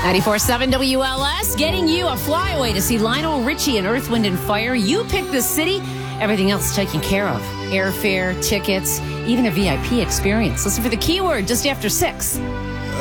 94.7 WLS, getting you a flyaway to see Lionel Richie and Earth, Wind & Fire. You pick the city, everything else taken care of. Airfare, tickets, even a VIP experience. Listen for the keyword just after 6.